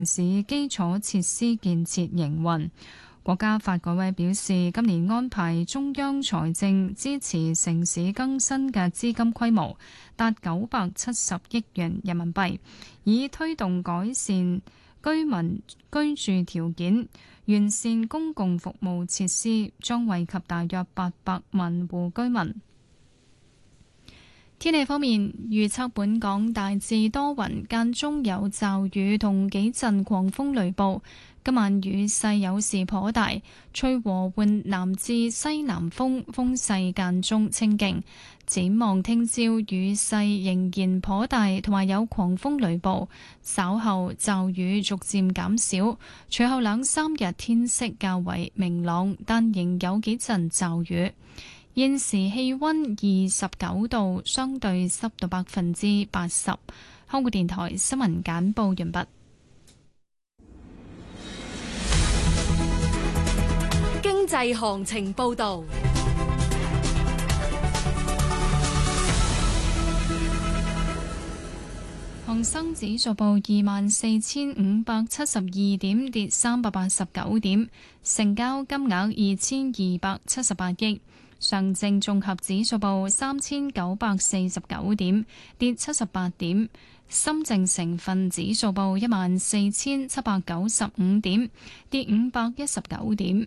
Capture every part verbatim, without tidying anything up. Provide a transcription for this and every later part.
市基礎設施建設營運。國家發改委表示，今年安排中央財政支持城市更新嘅資金規模達九百七十億元人民幣，以推動改善居民居住條件，完善公共服務設施，將惠及大約八百萬戶居民。天氣方面，預測本港大致多雲，間中有驟雨同幾陣狂風雷暴。今晚雨勢有時頗大，吹和緩南至西南風，風勢間中清勁。展望聽朝雨勢仍然頗大，同埋有狂風雷暴。稍後驟雨逐漸減少，隨後兩三日天色較為明朗，但仍有幾陣驟雨。現時氣溫二十九度，相對濕度百分之八十。香港電台新聞簡報完畢。 經濟行情報道。 恒生指數報二萬四千五百七十二點，跌三百八十九點，成交金額二千二百七十八億。上證綜合指數報三千九百四十九點，跌七十八點。深證成分指數報一萬四千七百九十五點，跌五百一十九點。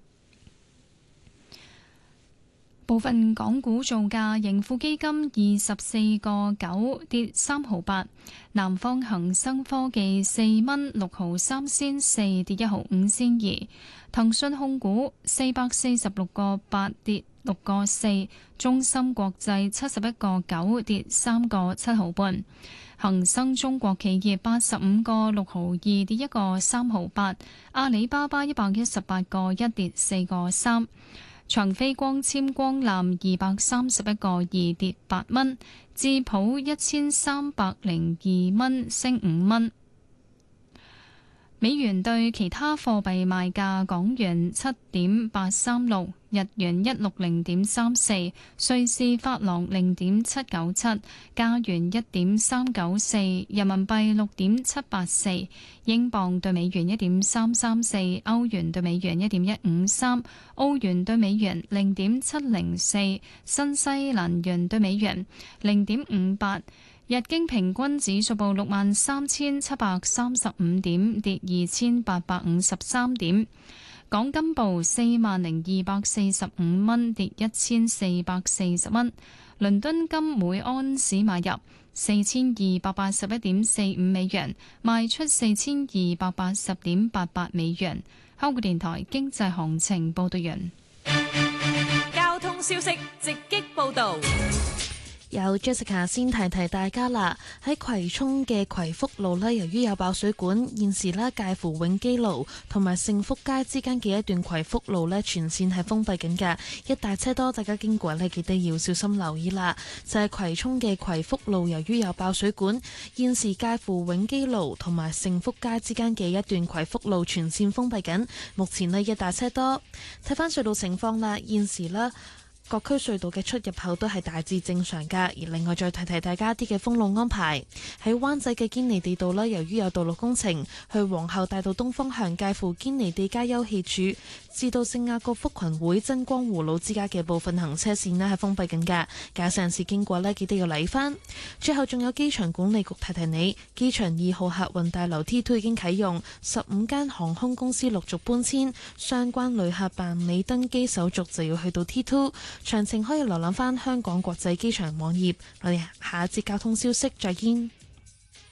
部分港股造價，盈富基金二十四個九跌三毫八，南方恒生科技四蚊六毫三仙四跌一毫五仙二，騰訊控股四百四十六個八跌六個四，中芯國際七十一個九跌三個七毫半，恒生中國企業八十五個六毫二跌一個三毫八，阿里巴巴一百一十八個一跌四個三。長飛光纖光纜二百三十一個二跌八蚊，智普一千三百零二蚊升五蚊。美元對其他貨幣賣價：港元七點八三六，日元一六零點三四，瑞士法郎零點七九七，加元一點三九四，人民幣六點七八四，英鎊對美元一點三三四，歐元對美元一點一五三，澳元對美元零點七零四，新西蘭元對美元零點五八。日經平均指數報六萬三千七百三十五點，跌二千八百五十三點。港金報四萬零二百四十五蚊，跌一千四百四十蚊。倫敦金每安士買入四千二百八十一點四五美元，賣出四千二百八十點八八美元。香港電台經濟行情報道完。 交通消息直擊報道。 有 Jessica 先提提大家啦，喺葵涌嘅葵福路呢，由於有爆水管，現時呢介乎永基路同埋盛福街之間嘅一段葵福路呢，全線係封閉緊嘅，一大車多，大家經過呢記得要小心留意啦。就係葵涌嘅葵福路，由於有爆水管，現時介乎永基路同埋盛福街之間嘅一段葵福路全線封閉緊，目前呢一大車多。睇翻隧道情況啦，現時呢各區隧道嘅出入口都係大致正常㗎，而另外再提提大家啲嘅封路安排。喺灣仔嘅堅尼地道啦，由於有道路工程，去皇后大道東方向介乎堅尼地街休憩處至到聖雅各福群會真光湖老之家嘅部分行車線呢係封閉緊㗎，駕駛人士經過呢記得要留意返。最後仲有機場管理局提提你，機場二號客運大樓 T 二 已經啟用，十五間航空公司陸續搬遷，相關旅客辦理登機手續就要去到 T 二。詳情可以瀏覽返香港國際機場網頁。我哋下一節交通消息再見。